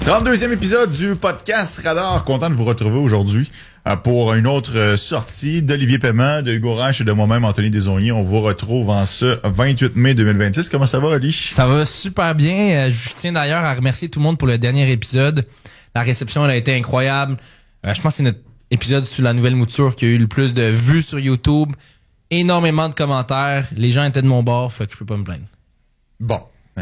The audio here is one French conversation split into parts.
32e épisode du podcast Radar. Content de vous retrouver aujourd'hui pour une autre sortie d'Olivier Paiement, de Hugo Rache et de moi-même, Anthony Desaulniers. On vous retrouve en ce 28 mai 2026. Comment ça va, Oli? Ça va super bien. Je tiens d'ailleurs à remercier tout le monde pour le dernier épisode. La réception elle a été incroyable. Je pense que c'est notre épisode sur la nouvelle mouture qui a eu le plus de vues sur YouTube. Énormément de commentaires. Les gens étaient de mon bord, fait que je peux pas me plaindre. Bon.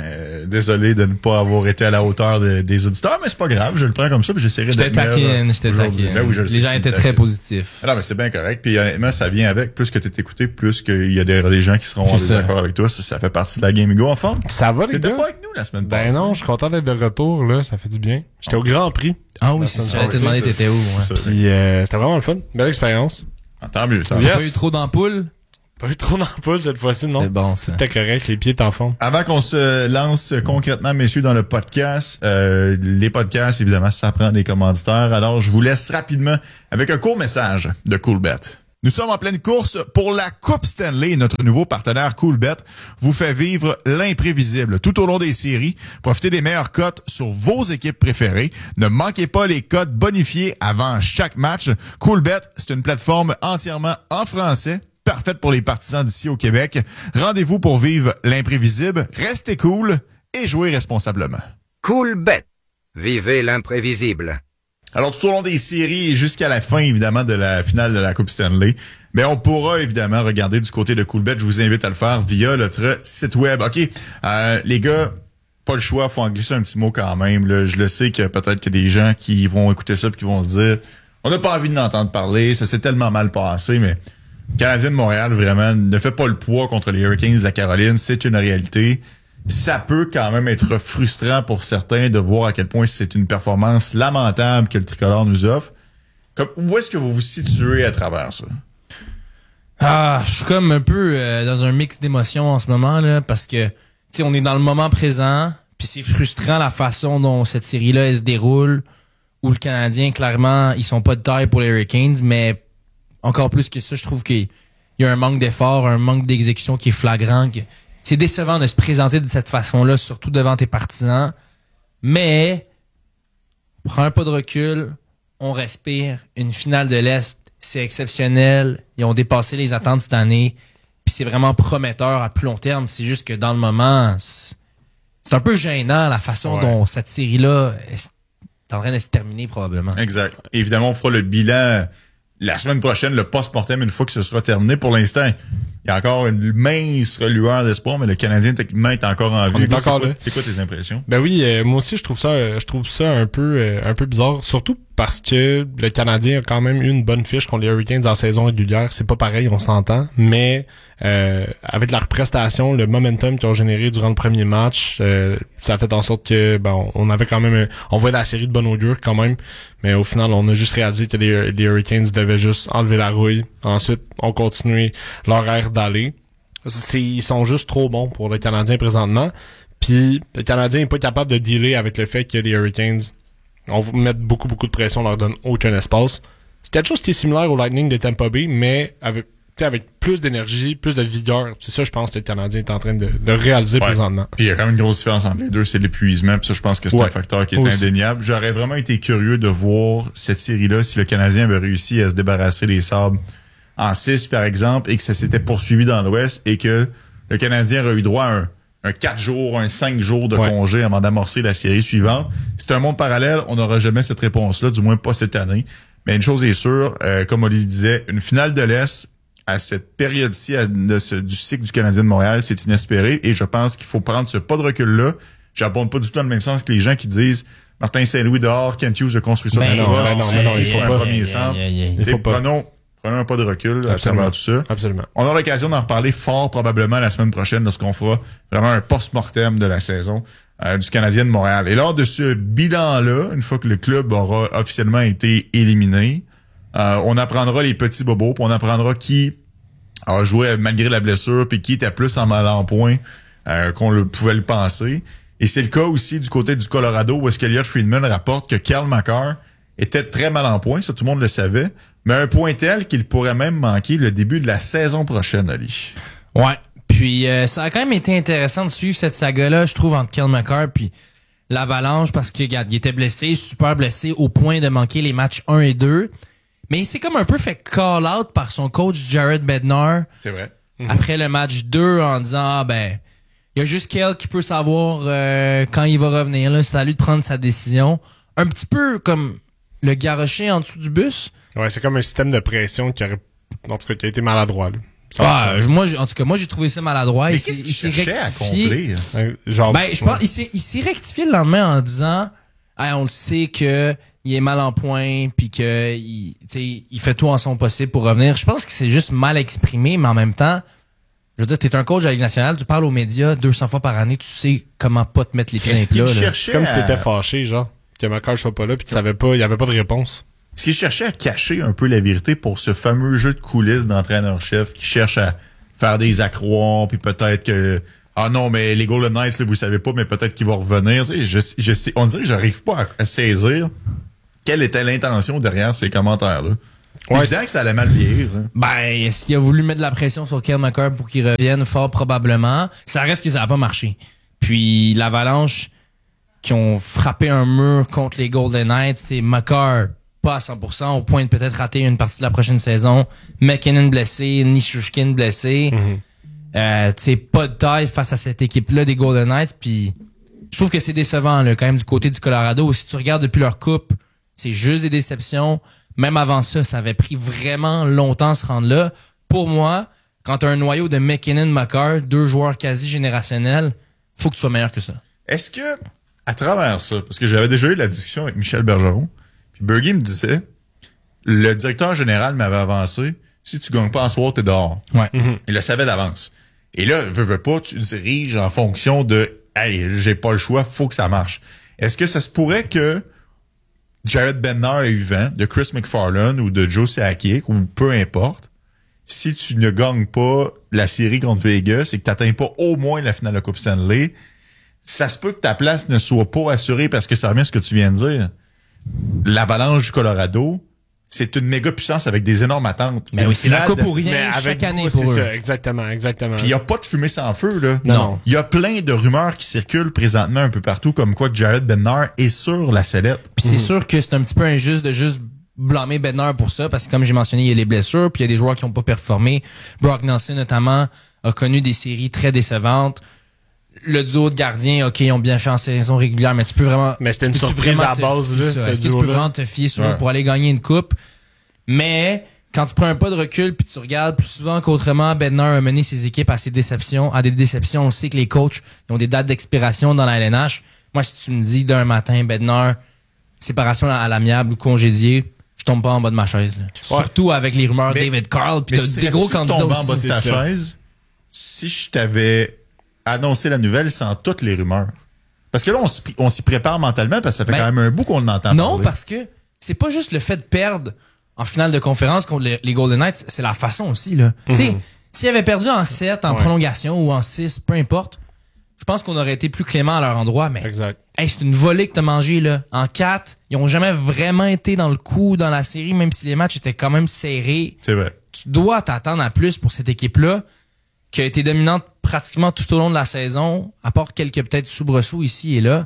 Désolé de ne pas avoir été à la hauteur des auditeurs, mais c'est pas grave, je le prends comme ça, puis j'essaierai d'être meilleur. J'étais taquine. Ben oui, les gens étaient très positifs. Non, mais c'est bien correct. Puis honnêtement, ça vient avec. Plus que t'es écouté, plus qu'il y a des gens qui seront en désaccord avec toi. Ça fait partie de la game. Hugo, en forme? Ça va, les gars? T'étais pas avec nous la semaine passée? Ben non, je suis content d'être de retour, là. Ça fait du bien. J'étais au Grand Prix. Ah oui, c'est ça. J'allais te demander t'étais où. Ouais. Puis c'était vraiment le fun. Belle expérience. Ah, tant mieux. T'as pas eu trop d'ampoules? Pas eu trop d'ampoule cette fois-ci, non? C'est bon, ça. T'es correct, les pieds t'en font. Avant qu'on se lance concrètement, messieurs, dans le podcast, les podcasts, évidemment, ça prend des commanditaires. Alors, je vous laisse rapidement avec un court message de Coolbet. Nous sommes en pleine course pour la Coupe Stanley. Notre nouveau partenaire Coolbet vous fait vivre l'imprévisible tout au long des séries. Profitez des meilleures cotes sur vos équipes préférées. Ne manquez pas les cotes bonifiées avant chaque match. Coolbet, c'est une plateforme entièrement en français, parfaite pour les partisans d'ici au Québec. Rendez-vous pour vivre l'imprévisible, restez cool et jouez responsablement. Coolbet. Vivez l'imprévisible. Alors, tout au long des séries et jusqu'à la fin, évidemment, de la finale de la Coupe Stanley, ben on pourra évidemment regarder du côté de Coolbet. Je vous invite à le faire via notre site web. OK, les gars, pas le choix, faut en glisser un petit mot quand même. Là. Je le sais que peut-être qu'il y a des gens qui vont écouter ça et qui vont se dire « On n'a pas envie d'entendre parler, ça s'est tellement mal passé, mais... » Le Canadien de Montréal, vraiment, ne fait pas le poids contre les Hurricanes de la Caroline. C'est une réalité. Ça peut quand même être frustrant pour certains de voir à quel point c'est une performance lamentable que le tricolore nous offre. Où est-ce que vous vous situez à travers ça? Je suis comme un peu dans un mix d'émotions en ce moment, là, parce que, tu sais, on est dans le moment présent, puis c'est frustrant la façon dont cette série-là, elle se déroule, où le Canadien, clairement, ils sont pas de taille pour les Hurricanes, mais encore plus que ça, je trouve qu'il y a un manque d'effort, un manque d'exécution qui est flagrant. C'est décevant de se présenter de cette façon-là, surtout devant tes partisans. Mais, prends un pas de recul, on respire. Une finale de l'Est, c'est exceptionnel. Ils ont dépassé les attentes cette année. Puis c'est vraiment prometteur à plus long terme. C'est juste que dans le moment, c'est un peu gênant la façon dont cette série-là est en train de se terminer probablement. Exact. Évidemment, on fera le bilan la semaine prochaine, le post-mortem, une fois que ce sera terminé. Pour l'instant, il y a encore une mince lueur d'espoir, mais le Canadien, techniquement, est encore en vie. On est encore là. C'est quoi tes impressions? Ben oui, moi aussi, je trouve ça un peu bizarre. Surtout parce que le Canadien a quand même eu une bonne fiche contre les Hurricanes en saison régulière. C'est pas pareil, on s'entend. Mais, avec leur prestation, le momentum qu'ils ont généré durant le premier match, ça a fait en sorte que, on avait quand même, on voyait la série de bonne augure quand même. Mais au final, on a juste réalisé que les Hurricanes devaient juste enlever la rouille. Ensuite, on continuait leur ère d'aller. Ils sont juste trop bons pour le Canadien présentement. Puis le Canadien est pas capable de dealer avec le fait que les Hurricanes, on va mettre beaucoup de pression, on leur donne aucun espace. C'est quelque chose qui est similaire au Lightning de Tampa Bay, mais avec plus d'énergie, plus de vigueur. C'est ça, je pense, que le Canadien est en train de réaliser présentement. Puis il y a quand même une grosse différence entre les deux, c'est l'épuisement. Puis ça, je pense que c'est un facteur qui est indéniable. J'aurais vraiment été curieux de voir cette série-là si le Canadien avait réussi à se débarrasser des Sabres en 6, par exemple, et que ça s'était poursuivi dans l'Ouest et que le Canadien aurait eu droit à un 4 jours, un 5 jours de congé avant d'amorcer la série suivante. C'est un monde parallèle, on n'aura jamais cette réponse-là, du moins pas cette année. Mais une chose est sûre, comme Oli disait, une finale de l'Est, à cette période-ci du cycle du Canadien de Montréal, c'est inespéré et je pense qu'il faut prendre ce pas de recul-là. J'abonde pas du tout dans le même sens que les gens qui disent Martin Saint-Louis dehors, Kent Hughes a construit ça il faut un premier centre. Prenons un pas de recul à travers tout ça. Absolument. On aura l'occasion d'en reparler fort probablement la semaine prochaine lorsqu'on fera vraiment un post-mortem de la saison du Canadien de Montréal. Et lors de ce bilan-là, une fois que le club aura officiellement été éliminé, on apprendra les petits bobos, puis on apprendra qui a joué malgré la blessure, puis qui était plus en mal en point qu'on pouvait le penser. Et c'est le cas aussi du côté du Colorado, où est-ce qu'Elliott Friedman rapporte que Cale Makar était très mal en point, ça tout le monde le savait, mais un point tel qu'il pourrait même manquer le début de la saison prochaine, Ali. Ouais, puis ça a quand même été intéressant de suivre cette saga-là, je trouve, entre Cale Makar puis l'Avalanche parce que, regarde, il était blessé, super blessé au point de manquer les matchs 1 et 2. Mais il s'est comme un peu fait call out par son coach Jared Bednar. C'est vrai. Après le match 2 en disant, il y a juste Kel qui peut savoir quand il va revenir. Là. C'est à lui de prendre sa décision. Un petit peu comme le garrocher en dessous du bus. Ouais, c'est comme un système de pression qui a été maladroit. Là. Moi, j'ai trouvé ça maladroit. Mais qu'est-ce qu'il cherchait à accomplir? Je pense, il s'est rectifié le lendemain en disant, on le sait que il est mal en point, puis que il fait tout en son possible pour revenir. Je pense que c'est juste mal exprimé, mais en même temps, je veux dire, t'es un coach de la Ligue nationale, tu parles aux médias 200 fois par année, tu sais comment pas te mettre les pieds dans les plats. C'est comme s'il était fâché, genre, que McCarr soit pas là, puis qu'il savait pas, il y avait pas de réponse. Est-ce qu'il cherchait à cacher un peu la vérité pour ce fameux jeu de coulisses d'entraîneur-chef qui cherche à faire des accrocs, puis peut-être que non, mais les Golden Knights, là, vous savez pas, mais peut-être qu'ils vont revenir. Tu sais, je sais, on dirait que j'arrive pas à saisir quelle était l'intention derrière ces commentaires-là. Ouais, évident que ça allait mal vieillir. Là. Est-ce qu'il a voulu mettre de la pression sur Cale Makar pour qu'il revienne? Fort probablement. Ça reste que ça a pas marché. Puis l'Avalanche qui ont frappé un mur contre les Golden Knights, c'est Makar pas à 100%, au point de peut-être rater une partie de la prochaine saison. McKinnon blessé, Nichushkin blessé. Pas de taille face à cette équipe-là des Golden Knights. Puis je trouve que c'est décevant là, quand même du côté du Colorado. Si tu regardes depuis leur coupe, c'est juste des déceptions. Même avant ça, ça avait pris vraiment longtemps à se rendre là. Pour moi, quand tu as un noyau de McKinnon, Makar, 2 joueurs quasi générationnels, faut que tu sois meilleur que ça. Est-ce que, à travers ça, parce que j'avais déjà eu la discussion avec Michel Bergeron, puis Bergie me disait, le directeur général m'avait avancé, si tu gagnes pas en soir, t'es dehors. Ouais. Il le savait d'avance. Et là, veux pas, tu diriges en fonction de, hey, j'ai pas le choix, faut que ça marche. Est-ce que ça se pourrait que Jared Bednar ait eu vent de Chris McFarland ou de Joe Sakic ou peu importe, si tu ne gagnes pas la série contre Vegas et que tu n'atteins pas au moins la finale de la Coupe Stanley, ça se peut que ta place ne soit pas assurée parce que ça revient à ce que tu viens de dire. L'Avalanche du Colorado, c'est une méga puissance avec des énormes attentes. Mais oui, c'est la coupe ou rien chaque année pour eux. Ça, exactement. Puis il n'y a pas de fumée sans feu, là. Non. Il y a plein de rumeurs qui circulent présentement un peu partout, comme quoi Jared Bednar est sur la sellette. Puis c'est sûr que c'est un petit peu injuste de juste blâmer Bednar pour ça, parce que comme j'ai mentionné, il y a les blessures, puis il y a des joueurs qui n'ont pas performé. Brock Nelson, notamment, a connu des séries très décevantes. Le duo de gardiens, OK, ils ont bien fait en saison régulière, mais tu peux vraiment... Mais c'était une surprise à la base, là. Est-ce que tu peux vraiment te fier sur eux pour aller gagner une coupe? Mais quand tu prends un pas de recul puis tu regardes plus souvent qu'autrement, Bednar a mené ses équipes à des déceptions. On sait que les coachs ils ont des dates d'expiration dans la LNH. Moi, si tu me dis d'un matin, Bednar, séparation à l'amiable ou congédié, je tombe pas en bas de ma chaise. Là. Ouais. Surtout avec les rumeurs David Carl puis des gros candidats aussi. En bas de ta chaise, si je t'avais annoncé la nouvelle sans toutes les rumeurs? Parce que là, on s'y prépare mentalement parce que ça fait quand même un bout qu'on l'entend parler. Non, parce que c'est pas juste le fait de perdre en finale de conférence contre les Golden Knights, c'est la façon aussi, là. Tu sais, s'ils avaient perdu en 7, en prolongation ou en 6, peu importe, je pense qu'on aurait été plus clément à leur endroit, mais exact. Hey, c'est une volée que t'as mangé, là. En 4, ils ont jamais vraiment été dans le coup dans la série, même si les matchs étaient quand même serrés. C'est vrai. Tu dois t'attendre à plus pour cette équipe-là, qui a été dominante pratiquement tout au long de la saison, à part quelques peut-être soubresauts ici et là.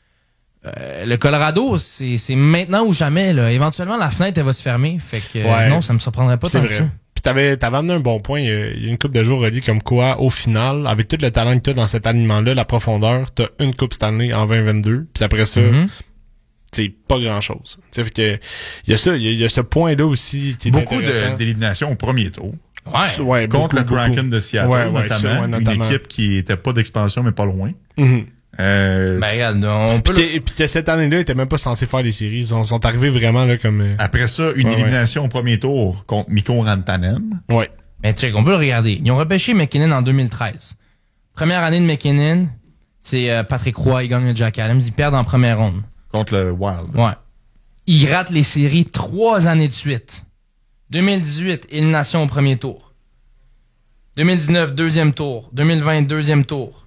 Le Colorado, c'est maintenant ou jamais, là. Éventuellement, la fenêtre, elle va se fermer. Fait que, non, ça me surprendrait pas tant que ça. Puis t'avais amené un bon point. Il y a une couple de jours redit comme quoi, au final, avec tout le talent que t'as dans cet alignement-là, la profondeur, t'as une Coupe Stanley en 2022. Puis après ça, c'est pas grand-chose. Fait que, il y a ce point-là aussi qui est beaucoup d'élimination au premier tour. Ouais, contre le Kraken de Seattle, notamment. Une équipe qui était pas d'expansion, mais pas loin. Regarde, on peut puis que cette année-là, ils étaient même pas censés faire les séries. Ils sont arrivés vraiment là comme... Après ça, une élimination au premier tour contre Mikko Rantanen. Ouais. Mais check, on peut le regarder. Ils ont repêché McKinnon en 2013. Première année de McKinnon, c'est Patrick Roy, il gagne le Jack Adams. Ils perdent en première ronde. Contre le Wild. Ouais. Ils ratent les séries 3 années de suite. 2018, élimination au premier tour. 2019, deuxième tour. 2020, deuxième tour.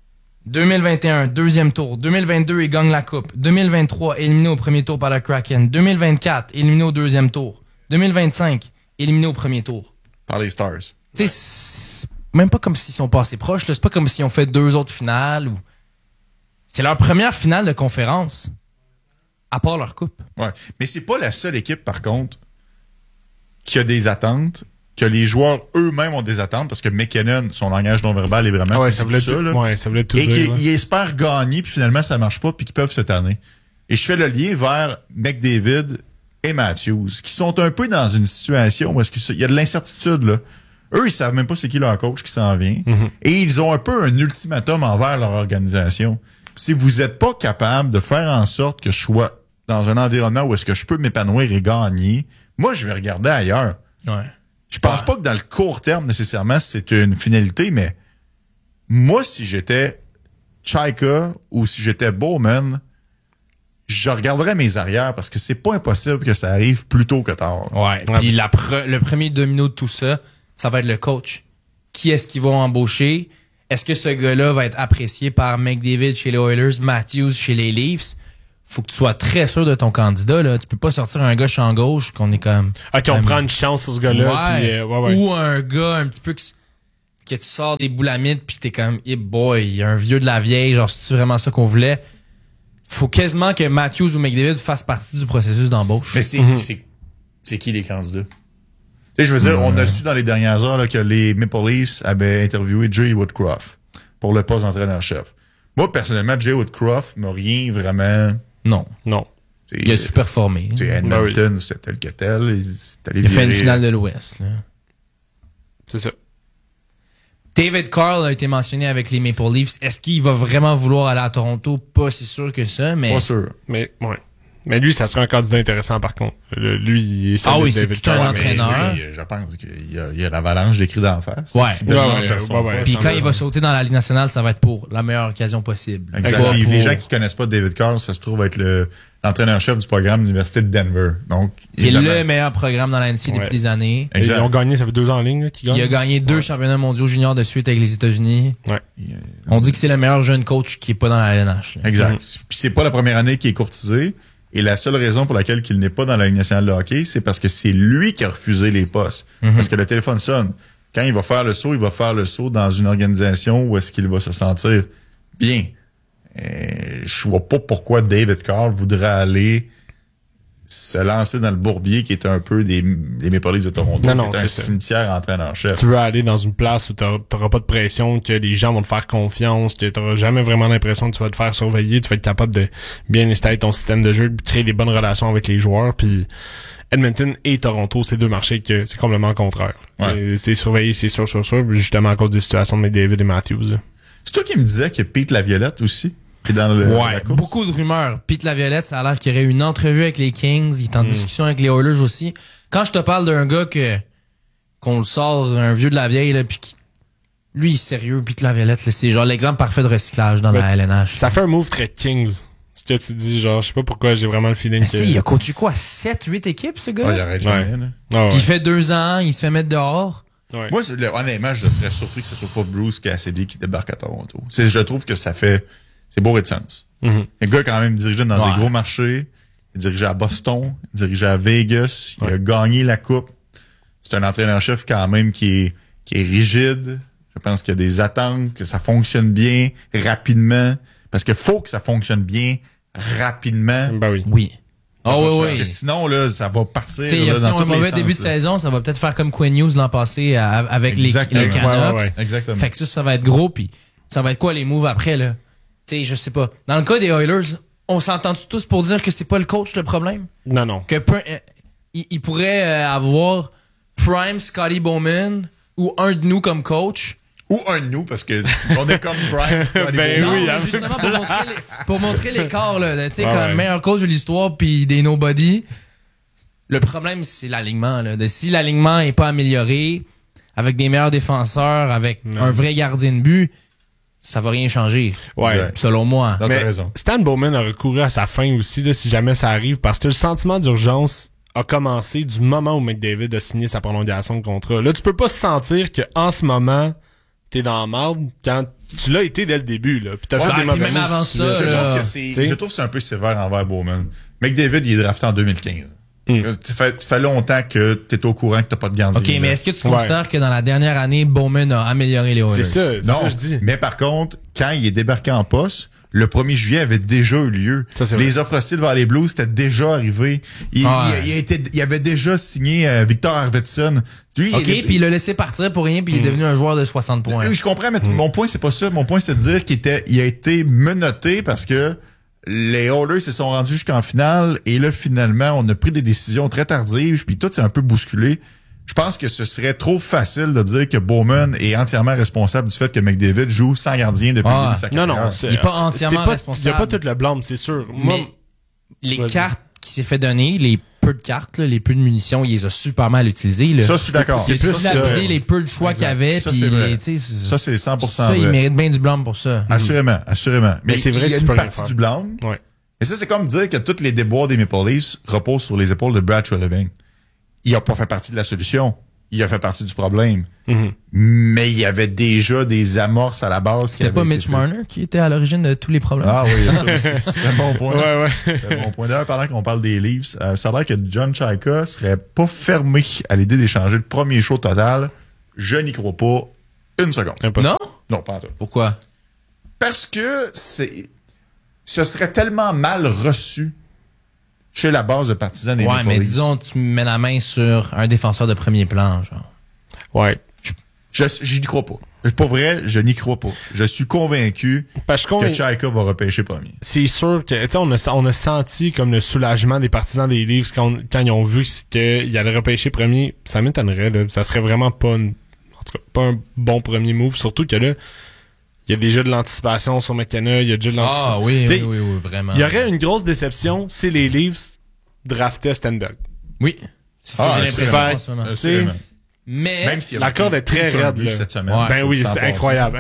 2021, deuxième tour. 2022, ils gagnent la coupe. 2023, éliminé au premier tour par le Kraken. 2024, éliminé au deuxième tour. 2025, éliminé au premier tour. Par les Stars. Tu sais, c'est même pas comme s'ils sont pas assez proches. Là. C'est pas comme s'ils ont fait 2 autres finales. Ou... C'est leur première finale de conférence. À part leur coupe. Ouais. Mais c'est pas la seule équipe, par contre, qui a des attentes, que les joueurs eux-mêmes ont des attentes, parce que McKinnon, son langage non-verbal est vraiment ça voulait ça, là. Ouais, ça voulait tout et dire. qu'ils espèrent gagner, puis finalement, ça marche pas, puis qu'ils peuvent se tanner. Et je fais le lien vers McDavid et Matthews, qui sont un peu dans une situation où il y a de l'incertitude, là. Eux, ils savent même pas c'est qui leur coach qui s'en vient. Mm-hmm. Et ils ont un peu un ultimatum envers leur organisation. Si vous êtes pas capable de faire en sorte que je sois dans un environnement où est-ce que je peux m'épanouir et gagner, moi, je vais regarder ailleurs. Ouais. Je pense pas que dans le court terme, nécessairement, c'est une finalité, mais moi, si j'étais Chaika ou si j'étais Bowman, je regarderais mes arrières parce que c'est pas impossible que ça arrive plus tôt que tard. Ouais. Puis le premier domino de tout ça, ça va être le coach. Qui est-ce qu'ils vont embaucher? Est-ce que ce gars-là va être apprécié par McDavid chez les Oilers, Matthews chez les Leafs? Faut que tu sois très sûr de ton candidat, là. Tu peux pas sortir un gars champ gauche qu'on est comme... OK, on prend une chance sur ce gars-là. Ouais. Ou un gars un petit peu que tu sors des boulamites pis t'es comme, hey boy, un vieux de la vieille, genre, c'est-tu vraiment ça qu'on voulait? Faut quasiment que Matthews ou McDavid fassent partie du processus d'embauche. Mais c'est qui les candidats? Tu sais, je veux dire, on a su dans les dernières heures là, que les Maple Leafs avaient interviewé Jay Woodcroft pour le poste d'entraîneur-chef. Moi, personnellement, Jay Woodcroft m'a rien vraiment... Non. Il a super formé. Edmonton, c'était tel que tel. Il a fait une finale de l'Ouest. Là. C'est ça. David Carl a été mentionné avec les Maple Leafs. Est-ce qu'il va vraiment vouloir aller à Toronto? Pas si sûr que ça, mais... Pas sûr. Mais lui, ça serait un candidat intéressant, par contre. Lui, il est oui, David c'est tout un entraîneur. Je pense qu'il y a l'avalanche d'écrits d'en face. Ouais. Puis quand il va sauter dans la Ligue nationale, ça va être pour la meilleure occasion possible. Exact. Puis les gens qui connaissent pas David Carl, ça se trouve être l'entraîneur-chef du programme de l'Université de Denver. Donc, il est le meilleur programme dans la NCAA depuis des années. Exact. Ils ont gagné, ça fait 2 ans en ligne qu'ils gagnent. Il a gagné 2 championnats mondiaux juniors de suite avec les États-Unis. Ouais. On dit que c'est le meilleur jeune coach qui est pas dans la LNH. Là. Exact. Puis c'est pas la première année qu'il est courtisé. Et la seule raison pour laquelle il n'est pas dans la Ligue nationale de hockey, c'est parce que c'est lui qui a refusé les postes. Parce que le téléphone sonne. Quand il va faire le saut dans une organisation où est-ce qu'il va se sentir bien. Je vois pas pourquoi David Carl voudrait aller se lancer dans le bourbier qui est un peu des Maple Leafs de Toronto, qui est un cimetière entraîneur-chef. Tu veux aller dans une place où t'auras pas de pression, que les gens vont te faire confiance, que t'auras jamais vraiment l'impression que tu vas te faire surveiller, tu vas être capable de bien installer ton système de jeu, de créer des bonnes relations avec les joueurs, puis Edmonton et Toronto, c'est 2 marchés que c'est complètement le contraire. Ouais. C'est surveillé, c'est sûr, justement à cause des situations de McDavid et Matthews. C'est toi qui me disais que Pete Laviolette aussi? Dans la course. Beaucoup de rumeurs. Pete Laviolette, ça a l'air qu'il y aurait une entrevue avec les Kings. Il est en discussion avec les Oilers aussi. Quand je te parle d'un gars qu'on le sort, un vieux de la vieille, là, puis lui, il est sérieux. Pete Laviolette, là, c'est genre l'exemple parfait de recyclage dans la LNH. Ça fait un move très Kings. Ce que tu dis, genre, je sais pas pourquoi j'ai vraiment le feeling que... il a coaché quoi? 7-8 équipes, ce gars? Il arrête jamais, là. Il fait 2 ans, il se fait mettre dehors. Ouais. Moi, honnêtement, je serais surpris que ce soit pas Bruce Cassidy qui débarque à Toronto. Je trouve que c'est beau et de sens. Le gars quand même dirigé dans des gros marchés. Il dirigeait à Boston, il dirigeait à Vegas, il a gagné la coupe. C'est un entraîneur-chef quand même qui est rigide. Je pense qu'il y a des attentes, que ça fonctionne bien, rapidement. Parce qu'il faut que ça fonctionne bien, rapidement. Ben oui. Oui. Parce que sinon, là, ça va partir là, dans tous les sens. Si on a un mauvais début de saison, ça va peut-être faire comme Quinn Hughes l'an passé avec les Canucks. Exactement. Fait que ça va être gros. Puis ça va être quoi les moves après, là? Tu sais, je sais pas. Dans le cas des Oilers, on s'entend tous pour dire que c'est pas le coach le problème? Non. Que il pourrait avoir Prime Scotty Bowman ou un de nous comme coach. Ou un de nous, parce que on est comme Prime Scotty Bowman. Oui, justement pour montrer l'écart, là. Tu sais, comme meilleur coach de l'histoire puis des nobody. Le problème, c'est l'alignement, là. Si l'alignement est pas amélioré, avec des meilleurs défenseurs, avec un vrai gardien de but, ça va rien changer. Ouais. Selon moi. Mais raison. Stan Bowman a recouru à sa fin aussi, là, si jamais ça arrive, parce que le sentiment d'urgence a commencé du moment où McDavid a signé sa prolongation de contrat. Là, tu peux pas se sentir que en ce moment, t'es dans la marde quand tu l'as été dès le début, là. Puis t'as fait des mauvais même avant ça, je trouve que c'est un peu sévère envers Bowman. McDavid, il est drafté en 2015. Ça fait longtemps que t'es au courant que t'as pas de gardien. OK, mais est-ce que tu considères que dans la dernière année, Bowman a amélioré les Oilers? C'est ça, non, ça que je dis. Mais par contre, quand il est débarqué en poste, le 1er juillet avait déjà eu lieu. Les offres hostiles vers les Blues, c'était déjà arrivé. Il avait déjà signé Victor Arvidsson. Lui, puis il l'a laissé partir pour rien, puis il est devenu un joueur de 60 points. Oui, je comprends, mais mon point, c'est pas ça. Mon point, c'est de dire qu'il a été menotté parce que les Oilers se sont rendus jusqu'en finale et là, finalement, on a pris des décisions très tardives puis tout s'est un peu bousculé. Je pense que ce serait trop facile de dire que Bowman est entièrement responsable du fait que McDavid joue sans gardien depuis le début de sa carrière. Non, il n'est pas entièrement responsable. Il n'y a pas tout le blâme, c'est sûr. Mais les cartes qu'il s'est fait donner, les peu de cartes, les peu de munitions, il les a super mal utilisées. Là. Ça, je suis d'accord. C'est plus les peu de choix qu'il y avait. Ça, puis ça, c'est 100% ça, vrai. il mérite bien du blâme pour ça. Assurément. Mais c'est vrai il y a une partie du blâme. Ouais. Et ça, c'est comme dire que tous les déboires des Maple Leafs reposent sur les épaules de Brad Treliving. Il n'a pas fait partie de la solution. Il a fait partie du problème. Mais il y avait déjà des amorces à la base. C'était pas Mitch Marner qui était à l'origine de tous les problèmes? Ah oui, ça aussi. C'est un bon point. Ouais. C'est un bon point. D'ailleurs, pendant qu'on parle des Leafs, ça a l'air que John Chayka serait pas fermé à l'idée d'échanger le premier show total. Je n'y crois pas une seconde. Impossible. Non? Non, pas en tout. Pourquoi? Parce que ce serait tellement mal reçu chez la base de partisans des Maple Leafs. Ouais, mais disons, tu mets la main sur un défenseur de premier plan, genre. Ouais. J'y crois pas. Pour vrai, je n'y crois pas. Je suis convaincu que Chayka va repêcher premier. C'est sûr que, tu sais, on a senti comme le soulagement des partisans des Leafs quand ils ont vu qu'ils allaient repêcher premier. Ça m'étonnerait, là. Ça serait vraiment pas un bon premier move. Surtout que là, il y a déjà de l'anticipation sur McKenna, il y a déjà de l'anticipation. Ah oui, vraiment. Il y aurait une grosse déception si les Leafs draftaient Stenberg. Oui. C'est ce que j'ai l'impression en ce moment. Assurément. Mais même si la corde est très raide là. Cette semaine. Ben oui, c'est incroyable.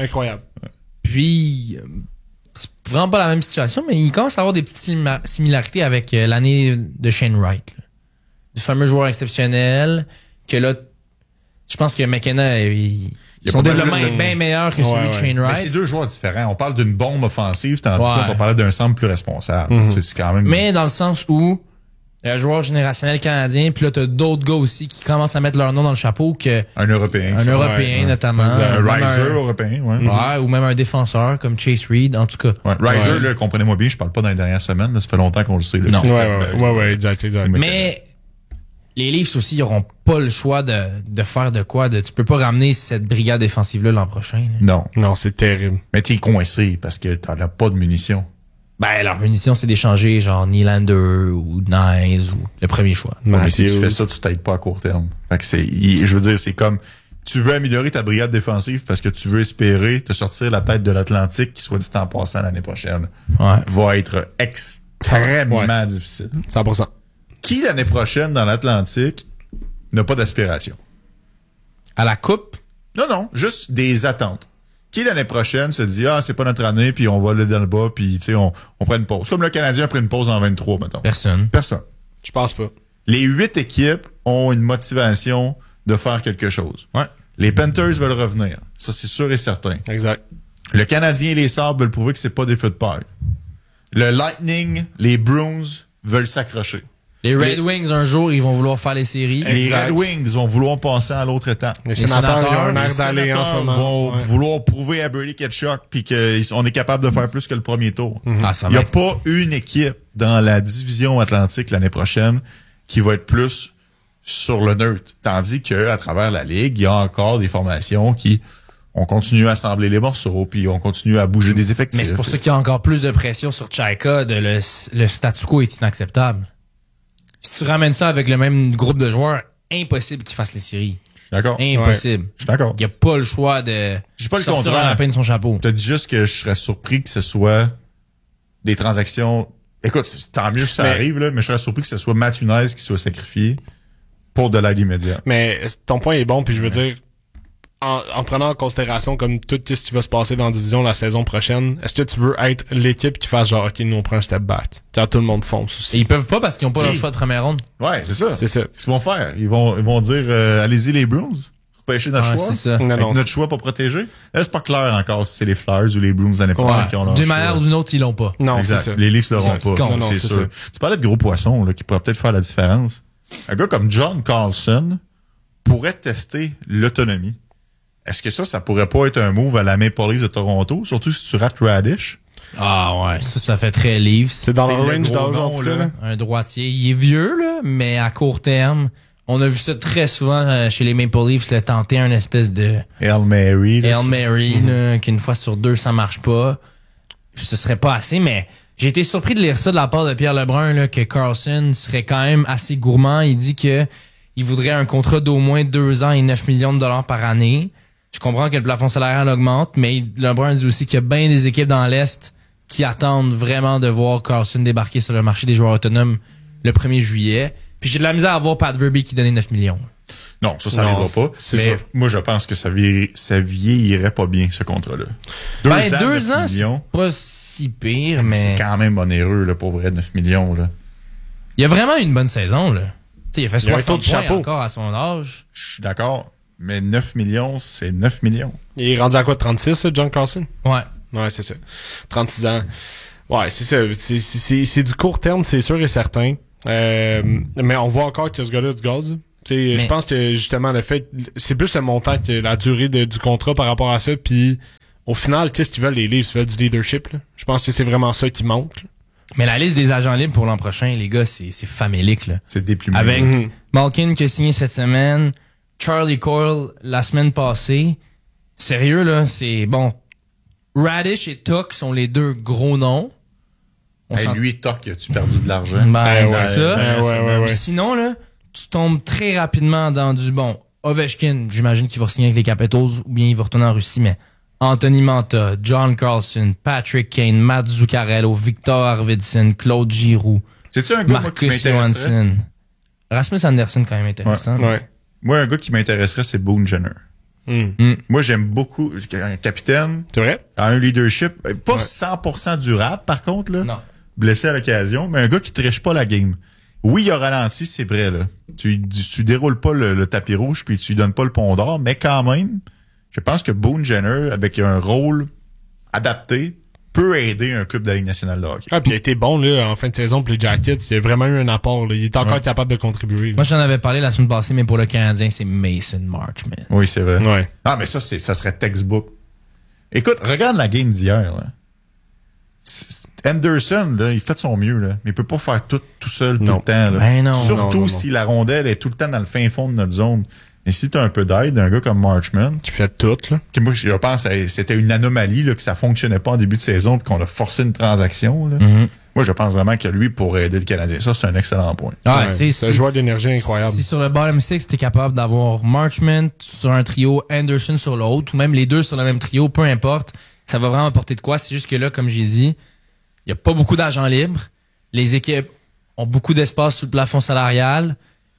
Puis c'est vraiment pas la même situation, mais il commence à avoir des petites similarités avec l'année de Shane Wright. Là. Du fameux joueur exceptionnel que là, je pense que McKenna, son développement est bien meilleur que celui de Shane Wright. Mais c'est deux joueurs différents. On parle d'une bombe offensive, tandis qu'on parlait d'un centre plus responsable. C'est quand même. Mais dans le sens où un joueur générationnel canadien, puis là, t'as d'autres gars aussi qui commencent à mettre leur nom dans le chapeau que... Un Européen. Un Européen, notamment. Un riser européen, ouais. Ou même un défenseur comme Chase Reed, en tout cas. Ouais. Riser, là, comprenez-moi bien, je parle pas dans les dernières semaines, là, ça fait longtemps qu'on le sait. Là, non. Ouais, exact. Mais les Leafs aussi, ils auront pas le choix de faire de quoi. Tu peux pas ramener cette brigade défensive-là l'an prochain. Là. Non, c'est terrible. Mais t'es coincé parce que t'en as pas de munitions. Ben, leur munition, c'est d'échanger genre Nylander ou Nyes ou le premier choix. Mais si tu fais ça, tu t'aides pas à court terme. Fait que je veux dire, c'est comme, tu veux améliorer ta brigade défensive parce que tu veux espérer te sortir la tête de l'Atlantique qui, soit dit en passant l'année prochaine, va être extrêmement difficile. 100%. Qui, l'année prochaine, dans l'Atlantique, n'a pas d'aspiration? À la coupe? Non, juste des attentes. Qui, l'année prochaine, se dit, c'est pas notre année, puis on va aller dans le bas, puis, tu sais, on prend une pause. Comme le Canadien a pris une pause en 23, mettons. Personne. Je pense pas. Les 8 équipes ont une motivation de faire quelque chose. Ouais. Les Panthers veulent revenir. Ça, c'est sûr et certain. Exact. Le Canadien et les Sabres veulent prouver que c'est pas des feux de paille. Le Lightning, les Bruins veulent s'accrocher. Les Red Wings, un jour, ils vont vouloir faire les séries. Les Red Wings vont vouloir passer à l'autre étape. Les sénateurs ont un air d'aller en ce moment. Vont vouloir prouver à Brady Tkachuk puis qu'on est capable de faire plus que le premier tour. Il n'y a pas une équipe dans la division Atlantique l'année prochaine qui va être plus sur le neutre. Tandis qu'à travers la Ligue, il y a encore des formations qui on continue à assembler les morceaux puis on continue à bouger des effectifs. Mais c'est pour ça qu'il y a encore plus de pression sur Chayka. Le statu quo est inacceptable. Si tu ramènes ça avec le même groupe de joueurs, impossible qu'ils fassent les séries. D'accord. Impossible. Je suis d'accord. Il n'y a pas le choix de sortir la peine de son chapeau. Tu as dit juste que je serais surpris que ce soit des transactions... Écoute, tant mieux si ça arrive, là, mais je serais surpris que ce soit Mathunez qui soit sacrifié pour de l'aide immédiate. Mais ton point est bon, puis je veux dire, en prenant en considération comme tout ce qui va se passer dans la division la saison prochaine, est-ce que tu veux être l'équipe qui fasse genre, OK, nous on prend un step back, quand tout le monde fonce aussi? Et ils peuvent pas parce qu'ils n'ont pas leur choix de première ronde. Ouais, c'est ça. C'est ça. Qu'est-ce qu'ils vont faire? Ils vont dire, allez-y les Bruins, repêchez notre choix. C'est ça. Avec notre choix pas protégé. Là, c'est pas clair encore si c'est les Flyers ou les Bruins l'année prochaine qui ont leur choix. D'une manière ou d'une autre, ils l'ont pas. Non, exact. C'est ça. Les Leafs l'auront pas. C'est sûr. Tu parlais de gros poissons, là, qui pourraient peut-être faire la différence. Un gars comme John Carlson pourrait tester l'autonomie. Est-ce que ça pourrait pas être un move à la Maple Leafs de Toronto, surtout si tu rates Radish? Ah ouais, ça fait très Leafs. C'est dans le range d'âge, en tout cas. Un droitier. Il est vieux, là, mais à court terme, on a vu ça très souvent chez les Maple Leafs, là, tenter un espèce de Hail Mary. là, qu'une fois sur deux, ça marche pas. Ce serait pas assez, mais j'ai été surpris de lire ça de la part de Pierre Lebrun, là, que Carlson serait quand même assez gourmand. Il dit que il voudrait un contrat d'au moins 2 ans et 9 millions de dollars par année. Je comprends que le plafond salarial augmente, mais Lebrun dit aussi qu'il y a bien des équipes dans l'Est qui attendent vraiment de voir Carlson débarquer sur le marché des joueurs autonomes le 1er juillet. Puis j'ai de la misère à voir Pat Verbeek qui donnait 9 millions. Non, ça n'arrivera pas. Mais moi, je pense que ça vieillirait pas bien, ce contrat-là. 2 ans, c'est pas si pire, mais... C'est quand même onéreux, là, pour vrai, 9 millions, là. Il a vraiment une bonne saison, là. T'sais, il a fait 60 points chapeau. encore à son âge. Je suis d'accord, mais 9 millions, c'est 9 millions. Il est rendu à quoi, 36, John Carlson? Ouais. Ouais, c'est ça. 36 ans. Ouais, c'est ça. C'est du court terme, c'est sûr et certain. Mais on voit encore que ce gars-là a du gaz. Je pense que justement le fait, c'est plus le montant que la durée du contrat par rapport à ça. Puis au final, ce qu'ils veulent les Leafs, ils veulent du leadership. Là. Je pense que c'est vraiment ça qui manque. Là. Mais la liste des agents libres pour l'an prochain, les gars, c'est famélique. Là. C'est déplumé. Avec Malkin qui a signé cette semaine, Charlie Coyle la semaine passée. Sérieux, là, c'est bon. Radish et Tuck sont les 2 gros noms. Lui, Tuck, as-tu perdu de l'argent? Ben, c'est ça. Ouais. Sinon, là, tu tombes très rapidement dans du bon. Ovechkin, j'imagine qu'il va signer avec les Capitals ou bien il va retourner en Russie, mais Anthony Manta, John Carlson, Patrick Kane, Matt Zuccarello, Victor Arvidsson, Claude Giroux. C'est-tu un gars qui m'intéresserait? Johansson. Rasmus Anderson, quand même intéressant. Ouais. Moi, un gars qui m'intéresserait, c'est Boone Jenner. Moi, j'aime beaucoup un capitaine. C'est vrai? A un leadership, pas 100% durable, par contre, là. Non. Blessé à l'occasion, mais un gars qui triche pas la game. Oui, il a ralenti, c'est vrai, là. Tu déroules pas le tapis rouge puis tu lui donnes pas le pont d'or, mais quand même, je pense que Boone Jenner, avec un rôle adapté, peut aider un club de la Ligue nationale de hockey. Ah, puis il a été bon, là, en fin de saison pour les Jackets. Il a vraiment eu un apport, là. Il est encore capable de contribuer. Là. Moi, j'en avais parlé la semaine passée, mais pour le Canadien, c'est Mason Marchment. Oui, c'est vrai. Ouais. Ah, mais ça serait textbook. Écoute, regarde la game d'hier, là. Anderson, là, il fait de son mieux, là. Mais il peut pas faire tout seul tout le temps, là. Ben non. Surtout si la rondelle est tout le temps dans le fin fond de notre zone. Mais si t'as un peu d'aide d'un gars comme Marchment, Qui fait tout, là. que moi, je pense que c'était une anomalie, là, que ça fonctionnait pas en début de saison puis qu'on a forcé une transaction, là. Moi, je pense vraiment que lui pourrait aider le Canadien. Ça, c'est un excellent point. Ah, C'est un joueur d'énergie incroyable. Si sur le bottom six, t'es capable d'avoir Marchment sur un trio, Anderson sur l'autre, ou même les deux sur le même trio, peu importe, ça va vraiment apporter de quoi. C'est juste que là, comme j'ai dit, il y a pas beaucoup d'agents libres. Les équipes ont beaucoup d'espace sous le plafond salarial.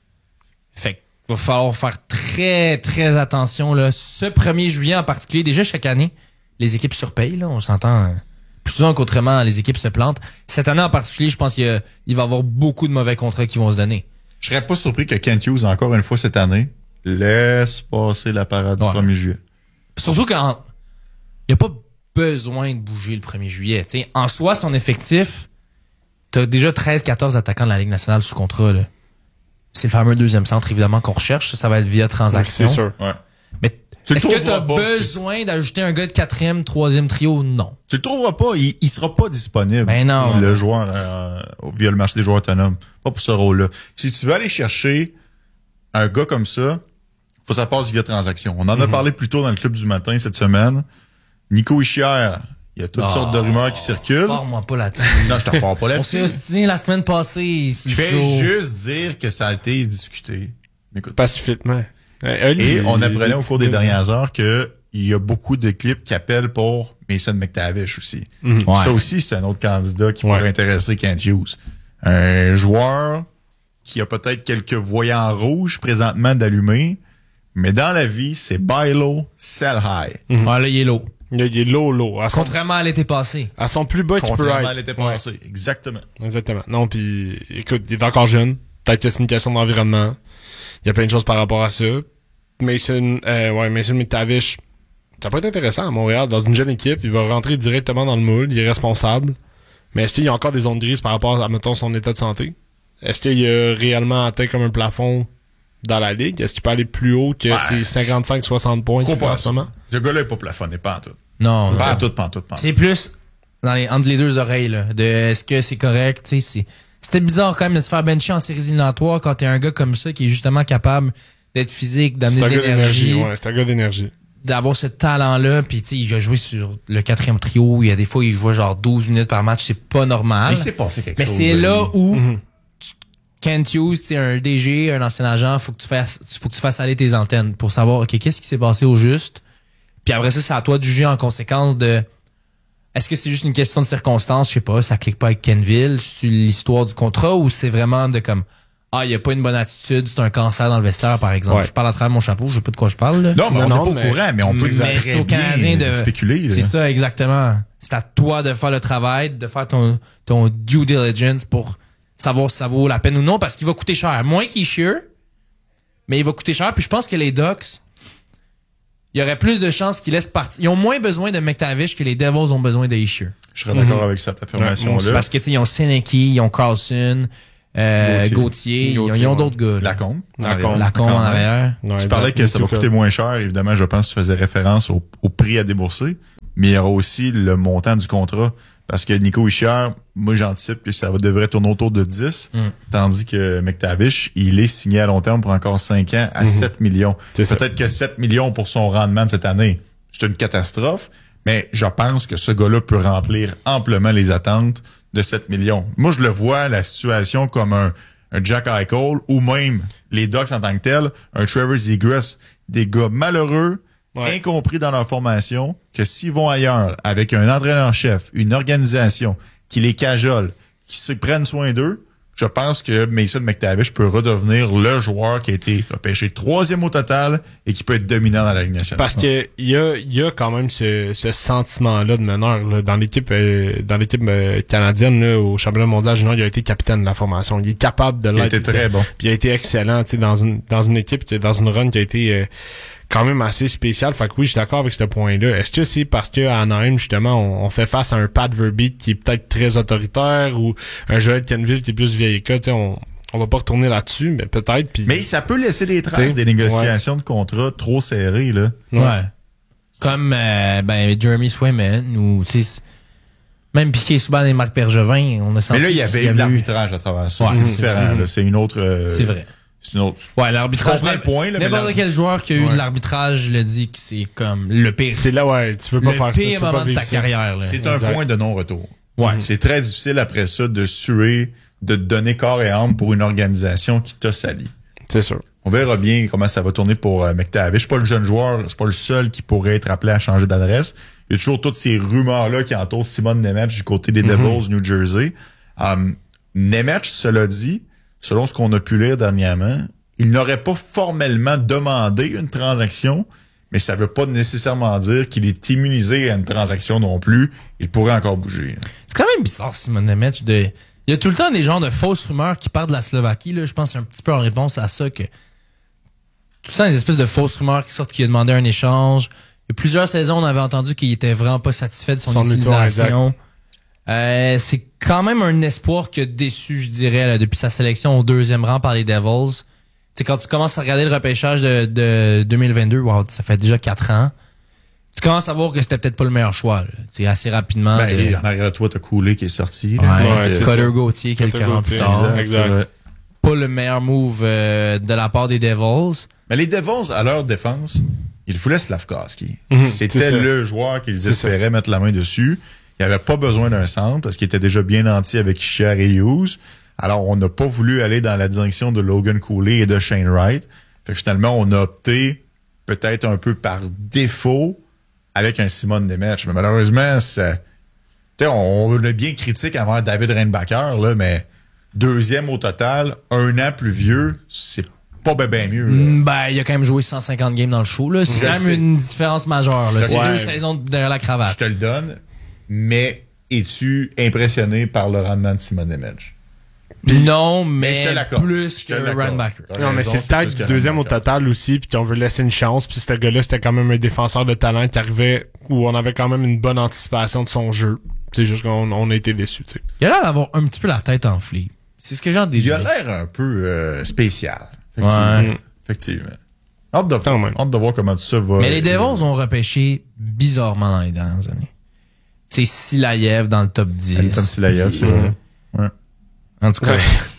Fait qu'il va falloir faire très, très attention, là. Ce 1er juillet en particulier, déjà chaque année, les équipes surpayent, là. On s'entend plus souvent qu'autrement, les équipes se plantent. Cette année en particulier, je pense qu'il va y avoir beaucoup de mauvais contrats qui vont se donner. Je serais pas surpris que Kent Hughes, encore une fois cette année, laisse passer la parade du 1er juillet. Surtout quand il n'y a pas besoin de bouger le 1er juillet. T'sais, en soi, son effectif, t'as déjà 13-14 attaquants de la Ligue nationale sous contrat. Là. C'est le fameux deuxième centre, évidemment, qu'on recherche. Ça va être via transaction. C'est sûr. Ouais. Mais est-ce que tu as pas, besoin d'ajouter un gars de 4e, 3e trio? Non. Tu le trouveras pas. Il sera pas disponible. Ben non. Le joueur via le marché des joueurs autonomes. Pas pour ce rôle-là. Si tu veux aller chercher un gars comme ça, faut que ça passe via transaction. On en a parlé plus tôt dans le club du matin cette semaine. Nico Hischier, il y a toutes sortes de rumeurs qui circulent. Parle-moi pas là-dessus. Non, je te reparle pas là-dessus. On s'est ostiné la semaine passée. Je vais juste dire que ça a été discuté. Écoute. Pacifiquement. Et on apprenait au cours des dernières heures que il y a beaucoup de clips qui appellent pour Mason McTavish aussi. Ouais. Ça aussi, c'est un autre candidat qui pourrait intéresser Kent Hughes. Un joueur qui a peut-être quelques voyants rouges présentement d'allumer, mais dans la vie, c'est buy low, sell high. Ouais, là, il est low. Il est low. Contrairement à l'été passé. À son plus bas, qui peut Contrairement être. à l'été passé. Exactement. Exactement. Non, puis écoute, il est encore jeune. Peut-être que c'est une question d'environnement. Il y a plein de choses par rapport à ça. Mason McTavish, ça peut être intéressant à Montréal. Dans une jeune équipe, il va rentrer directement dans le moule. Il est responsable. Mais est-ce qu'il y a encore des zones grises par rapport à, mettons, son état de santé? Est-ce qu'il a réellement atteint comme un plafond dans la ligue? Est-ce qu'il peut aller plus haut que ses 55-60 points qu'il fait en ce moment? Ce gars-là n'est pas plafonné, pas en tout. Non. Pas en tout. C'est plus entre les deux oreilles, là, de est-ce que c'est correct, tu sais, c'était bizarre quand même de se faire bencher en séries éliminatoires quand t'es un gars comme ça qui est justement capable d'être physique, d'amener de l'énergie. Ouais, c'est un gars d'énergie. D'avoir ce talent-là, puis tu sais, il a joué sur le 4e trio, il y a des fois il jouait genre 12 minutes par match, c'est pas normal. Il s'est passé quelque chose. Mais c'est là où Kent Hughes, tu sais, un DG, un ancien agent, faut que tu fasses aller tes antennes pour savoir, OK, qu'est-ce qui s'est passé au juste. Puis après ça, c'est à toi de juger en conséquence de est-ce que c'est juste une question de circonstance, je sais pas, ça clique pas avec Kenville, c'est l'histoire du contrat ou c'est vraiment de comme il y a pas une bonne attitude, c'est un cancer dans le vestiaire par exemple. Ouais. Je parle à travers mon chapeau, je sais pas de quoi je parle là. Non, mais on n'est pas au courant, mais on peut très bien spéculer. Là. C'est ça exactement. C'est à toi de faire le travail, de faire ton due diligence pour savoir si ça vaut la peine ou non parce qu'il va coûter cher. Moins qu'il Shear, mais il va coûter cher puis je pense que les Ducks il y aurait plus de chances qu'ils laissent partir. Ils ont moins besoin de McTavish que les Devils ont besoin de Ishier. Je serais d'accord avec cette affirmation-là. Parce que, tu sais, ils ont Seneki, ils ont Carlson, Gauthier, ils ont d'autres gars. Lacombe en arrière. Ouais, tu parlais que ça va coûter moins cher. Évidemment, je pense que tu faisais référence au prix à débourser. Mais il y aura aussi le montant du contrat. Parce que Nico Hischier, moi, j'anticipe que ça devrait tourner autour de 10. Tandis que McTavish, il est signé à long terme pour encore 5 ans à 7 millions. Peut-être que 7 millions pour son rendement de cette année, c'est une catastrophe. Mais je pense que ce gars-là peut remplir amplement les attentes de 7 millions. Moi, je le vois, la situation comme un Jack Eichel ou même les Ducks en tant que tels, un Trevor Zegras, des gars malheureux, incompris dans leur formation, que s'ils vont ailleurs avec un entraîneur-chef, une organisation qui les cajole, qui se prennent soin d'eux, je pense que Mason McTavish peut redevenir le joueur qui a été repêché 3e au total et qui peut être dominant dans la Ligue nationale. Parce que il y a quand même ce sentiment-là de meneur là, dans l'équipe canadienne là, au championnat mondial junior, il a été capitaine de la formation. Il est capable de l'être. Il a été très bon. Puis il a été excellent, tu sais, dans une équipe, dans une run qui a été quand même assez spécial. Fait que oui, je suis d'accord avec ce point-là. Est-ce que c'est parce que à Anaheim, justement, on fait face à un Pat Verbeek qui est peut-être très autoritaire ou un Joel Kenville qui est plus vieille que, tu sais, on va pas retourner là-dessus, mais peut-être. Pis, mais ça peut laisser des traces des négociations de contrats trop serrées, là. Ouais. Comme, Jeremy Swayman ou, tu sais, même Piqué Souban et Marc Bergevin, on a senti. Mais là, il y avait eu l'arbitrage à travers ça. C'est différent, là. C'est une autre, c'est vrai. C'est une autre. Ouais, l'arbitrage. Je comprends le point, là. N'importe quel joueur qui a eu de l'arbitrage le dit que c'est comme le pire. C'est là, tu veux pas faire ça. Le pire moment de ta carrière, là. C'est un point de non-retour. Ouais. C'est très difficile après ça de suer, de te donner corps et âme pour une organisation qui t'a sali. C'est sûr. On verra bien comment ça va tourner pour McTavish. C'est pas le jeune joueur, c'est pas le seul qui pourrait être appelé à changer d'adresse. Il y a toujours toutes ces rumeurs-là qui entourent Simon Nemec du côté des Devils, New Jersey. Nemec, cela dit, selon ce qu'on a pu lire dernièrement, il n'aurait pas formellement demandé une transaction, mais ça veut pas nécessairement dire qu'il est immunisé à une transaction non plus. Il pourrait encore bouger. C'est quand même bizarre, Simon Nemec. Il y a tout le temps des genres de fausses rumeurs qui partent de la Slovaquie. Là. Je pense un petit peu en réponse à ça que tout le temps des espèces de fausses rumeurs qui sortent qu'il a demandé un échange. Il y a plusieurs saisons, on avait entendu qu'il était vraiment pas satisfait de son utilisation. C'est quand même un espoir qui a déçu, je dirais, là, depuis sa sélection au 2e rang par les Devils. C'est quand tu commences à regarder le repêchage de 2022, wow, ça fait déjà 4 ans. Tu commences à voir que c'était peut-être pas le meilleur choix. C'est assez rapidement. En arrière de toi, t'as Cooley qui est sorti. Cutter Gauthier quelques rangs plus tard. Exact. Pas le meilleur move de la part des Devils. Mais les Devils, à leur défense, ils voulaient Slavkovski. C'était le joueur qu'ils espéraient mettre la main dessus. Il n'y avait pas besoin d'un centre parce qu'il était déjà bien nanti avec Hischier et Hughes. Alors, on n'a pas voulu aller dans la direction de Logan Cooley et de Shane Wright. Fait que finalement, on a opté peut-être un peu par défaut avec un Simon Nemec. Mais malheureusement, on est bien critique envers David Reinbacher, là, mais 2e au total, 1 an plus vieux, c'est pas bien mieux. Là. Il a quand même joué 150 games dans le show. Là. C'est quand même une différence majeure. Là. C'est 2 saisons derrière la cravate. Je te le donne, mais es-tu impressionné par le rendement de Simon Nemec? Non, mais plus que Reinbacher. Non, mais c'est peut-être du 2e au total aussi, puis qu'on veut laisser une chance. Puis ce gars-là, c'était quand même un défenseur de talent qui arrivait où on avait quand même une bonne anticipation de son jeu. C'est juste qu'on a été déçus. T'sais. Il a l'air d'avoir un petit peu la tête enflée. C'est ce que j'en dis. Il a l'air un peu spécial. Effectivement. Hâte de voir comment tout ça va. Mais les Devils ont repêché bizarrement dans les dernières années. C'est Silayev dans le top 10. Anton Silayev, c'est vrai. Ouais. En tout cas.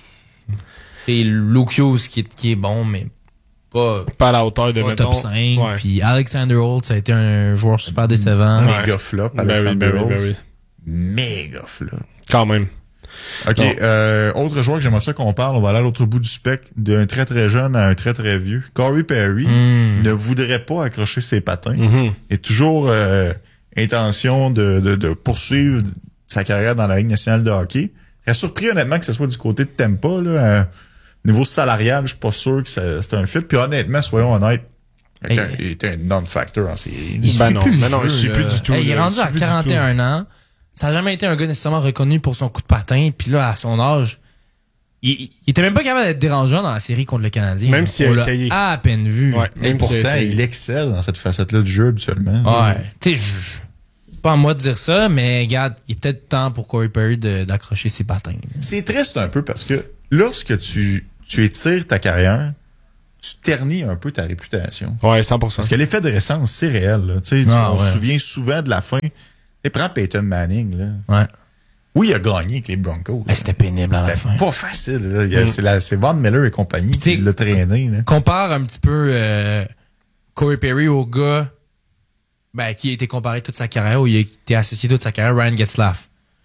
C'est Lukios qui est bon, mais pas à la hauteur de, pas mettons, top 5. ouais. Puis Alexander Holt, ça a été un joueur super décevant. Méga flop, Alexander Rose. oui. Méga flop. Quand même. OK. Autre joueur que j'aimerais ça qu'on parle, on va aller à l'autre bout du spectre, d'un très très jeune à un très très vieux. Corey Perry ne voudrait pas accrocher ses patins. Il a toujours intention de poursuivre sa carrière dans la Ligue nationale de hockey. Je serais surpris honnêtement que ce soit du côté de Tampa. Là, niveau salarial, je suis pas sûr que c'est un fit. Puis honnêtement, soyons honnêtes, il était un non-factor en série. Il suit plus le il jeu, suit plus du tout. Il est rendu à 41 ans. Ça n'a jamais été un gars nécessairement reconnu pour son coup de patin. Puis là, à son âge, il était même pas capable d'être dérangeant dans la série contre le Canadien. Même s'il a essayé. À peine vu. Ouais, Et pourtant, il excelle dans cette facette-là du jeu habituellement. Ouais. Tu sais, c'est pas à moi de dire ça, mais regarde, il est peut-être temps pour Corey Perry d'accrocher ses patins. C'est triste un peu parce que lorsque tu étires ta carrière, tu ternis un peu ta réputation. Ouais, 100%. Parce que l'effet de récence, c'est réel. Là. On se souvient souvent de la fin. Et prends Peyton Manning. Là. Ouais. Oui, il a gagné avec les Broncos. C'était pénible à la fin. C'était pas facile. Là. C'est Von Miller et compagnie qui l'a traîné. Là. Compare un petit peu Corey Perry au gars qui a été comparé toute sa carrière, où il a été associé toute sa carrière, Ryan Getzlaf.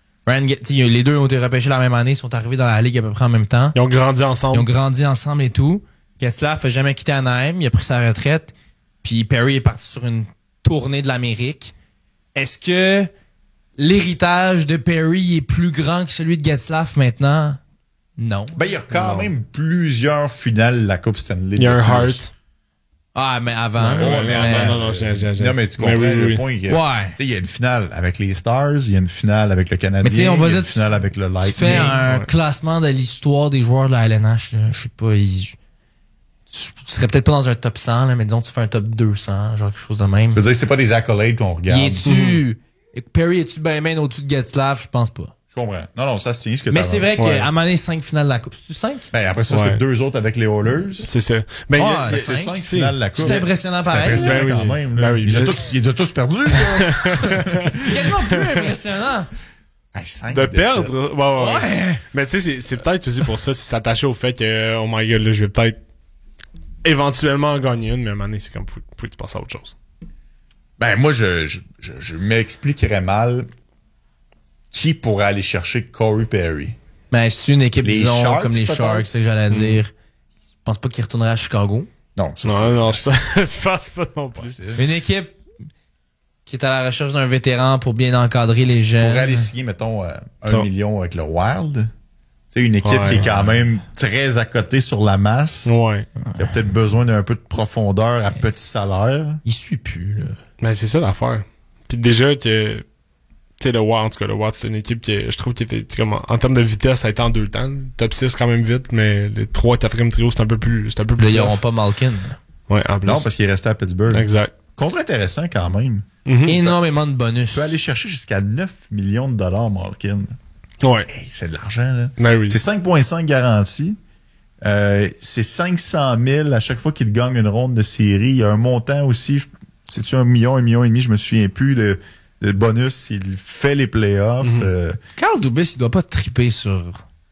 Les deux ont été repêchés la même année, ils sont arrivés dans la ligue à peu près en même temps. Ils ont grandi ensemble. Et tout. Getzlaf n'a jamais quitté Anaheim, il a pris sa retraite, puis Perry est parti sur une tournée de l'Amérique. Est-ce que l'héritage de Perry est plus grand que celui de Getzlaf maintenant? Non. Il y a quand même plusieurs finales de la Coupe Stanley. Il y a un Hart. Ah, mais avant. Non, mais tu comprends le point. Il y a une finale avec les Stars, il y a une finale avec le Canadien, il y a une finale avec le Lightning. Tu fais un classement de l'histoire des joueurs de la LNH, là. Je sais pas, tu serais peut-être pas dans un top 100, là, mais disons que tu fais un top 200, genre quelque chose de même. Je veux dire, c'est pas des accolades qu'on regarde. Perry, es-tu bien au-dessus de Getzlaf? Je pense pas. Je comprends. Non, ça c'est ce que mais c'est vrai qu'à un moment donné, 5 finales de la Coupe. C'est-tu 5? Après ça, c'est 2 autres avec les Oilers. C'est ça. C'est 5 finales de la Coupe. C'est impressionnant pareil. C'est impressionnant quand même. Là. Il les a tous perdus. C'est quasiment plus impressionnant. De perdre? Ouais. Mais tu sais, c'est peut-être aussi pour ça, c'est s'attacher au fait que, oh my god, là, je vais peut-être éventuellement en gagner une, mais à un moment donné, c'est comme, faut que tu passes à autre chose. Moi, je m'expliquerais mal qui pourrait aller chercher Corey Perry. C'est une équipe, disons, Sharks, comme les Sharks, c'est ce que j'allais dire. Je pense pas qu'il retournerait à Chicago. Non, je pense pas non plus. Une équipe qui est à la recherche d'un vétéran pour bien encadrer les jeunes. Pour aller signer, mettons, 1 million avec le Wild. C'est une équipe qui est quand même très à côté sur la masse. Ouais. Qui a peut-être besoin d'un peu de profondeur à petit salaire. Il suit plus, là. Mais c'est ça l'affaire. Puis déjà que, tu sais, le Wild, en tout cas, le Wild, c'est une équipe qui, je trouve, qui était, comme, en termes de vitesse, ça a été en 2 temps. Top 6 quand même vite, mais le 3 4e trio, c'est un peu plus. Là, ils n'auront pas Malkin. Ouais, en plus. Non, parce qu'il est resté à Pittsburgh. Exact. Contre intéressant quand même. Énormément de bonus. Tu peux aller chercher jusqu'à 9 millions de dollars, Malkin. Ouais. C'est de l'argent, là. Ben oui. C'est 5,5 garantis. C'est 500 000 à chaque fois qu'il gagne une ronde de série. Il y a un montant aussi, c'est-tu 1 million, 1,5 million, je me souviens plus, le bonus s'il fait les playoffs. Carl Dubas, il doit pas triper sur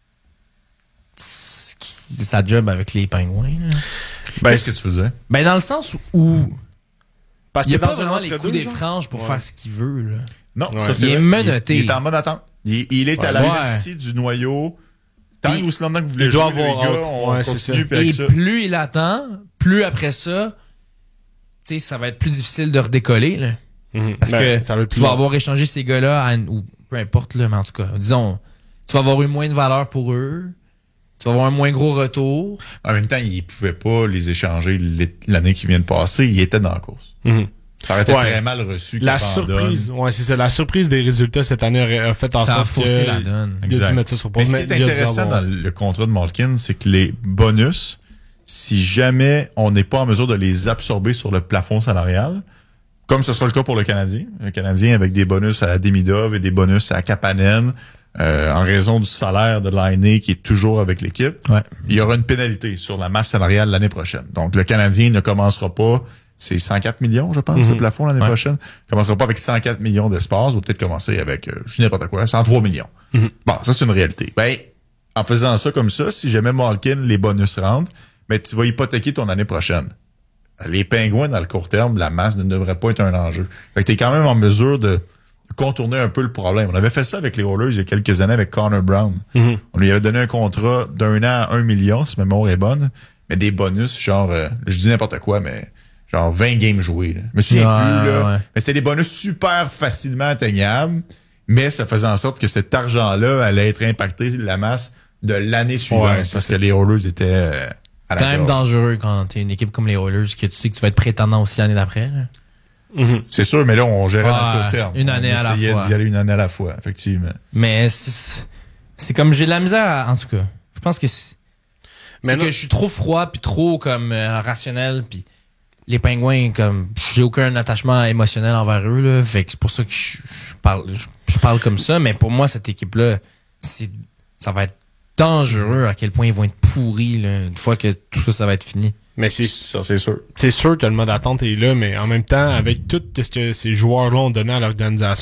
sa job avec les Pingouins. Qu'est-ce que tu faisais? Dans le sens où parce il n'y a que pas vraiment les coups des franges pour faire ce qu'il veut. Là. Non, ça c'est il est menotté. Il est en mode attente. Il est à la merci du noyau. Tant ou longtemps que vous voulez jouer, les gars, on continue. Et plus il attend, plus après ça, tu sais, ça va être plus difficile de redécoller. Là. Parce que tu vas avoir échangé ces gars-là, ou peu importe, là, mais en tout cas, disons, tu vas avoir eu moins de valeur pour eux. Tu vas avoir un moins gros retour. En même temps, il pouvait pas les échanger l'année qui vient de passer. Il était dans la course. Ça aurait été très mal reçu. La surprise, c'est ça. La surprise des résultats cette année a fait en sorte que... Ça a faussé la donne. Exact. Il a dû mettre ça sur pause. Mais ce qui est intéressant dans le contrat de Malkin, c'est que les bonus, si jamais on n'est pas en mesure de les absorber sur le plafond salarial, comme ce sera le cas pour le Canadien avec des bonus à Demidov et des bonus à Kapanen, en raison du salaire de Laine qui est toujours avec l'équipe, il y aura une pénalité sur la masse salariale l'année prochaine. Donc, le Canadien ne commencera pas c'est 104 millions, je pense, le plafond l'année prochaine. Il commencera pas avec 104 millions d'espace, ou peut-être commencer avec, je dis n'importe quoi, 103 millions. Bon, ça, c'est une réalité. Ben, en faisant ça comme ça, si jamais Malkin, les bonus rentrent, ben, tu vas hypothéquer ton année prochaine. Les Pingouins, dans le court terme, la masse ne devrait pas être un enjeu. Fait que t'es quand même en mesure de contourner un peu le problème. On avait fait ça avec les Oilers il y a quelques années avec Connor Brown. On lui avait donné un contrat d'1 an à 1 million, si ma mémoire est bonne, mais des bonus, genre, je dis n'importe quoi, mais genre 20 games joués. Là. Je me souviens plus, là. Ouais. Mais c'était des bonus super facilement atteignables, mais ça faisait en sorte que cet argent-là allait être impacté de la masse de l'année suivante, parce que les Oilers étaient c'est quand même dangereux quand t'es une équipe comme les Oilers, que tu sais que tu vas être prétendant aussi l'année d'après. Là. C'est sûr, mais là, on gérait dans le court terme. Une année à la fois. On essayait d'y aller une année à la fois, effectivement. Mais c'est comme j'ai de la misère, en tout cas. Je pense que c'est que je suis trop froid puis trop comme rationnel, puis les Pingouins, comme j'ai aucun attachement émotionnel envers eux, là. Fait que c'est pour ça que je parle comme ça. Mais pour moi, cette équipe-là, ça va être dangereux à quel point ils vont être pourris là, une fois que tout ça va être fini. Mais c'est sûr. C'est sûr que le mode d'attente est là, mais en même temps, avec tout ce que ces joueurs-là ont donné à l'organisation,